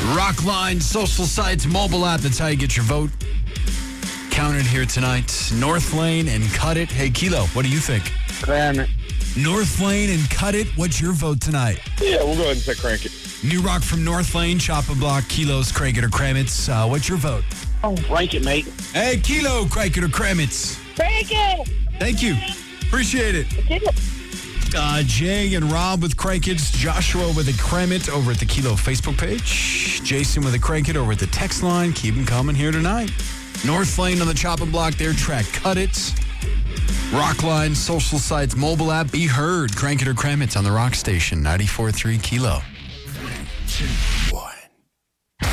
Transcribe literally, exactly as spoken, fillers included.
Rockline, social sites, mobile app. That's how you get your vote counted here tonight. North Lane and Cut It. Hey, Kilo, what do you think? Cram it. North Lane and Cut It. What's your vote tonight? Yeah, we'll go ahead and say crank it. New Rock from North Lane, Chop a Block, Kilos, Crank It or Cram It. Uh, what's your vote? Oh, crank it, mate. Hey, Kilo, Crank It or Cram It. Crank it! Thank you. Appreciate it. Uh, Jay and Rob with Crank It. Joshua with a Cram It over at the Kilo Facebook page. Jason with a Crank It over at the text line. Keep them coming here tonight. North Lane on the Chop and Block, their track, Cut It. Rockline, social sites, mobile app, be heard. Crank It or Cram It on the Rock Station, ninety-four point three Kilo. Three, two, one.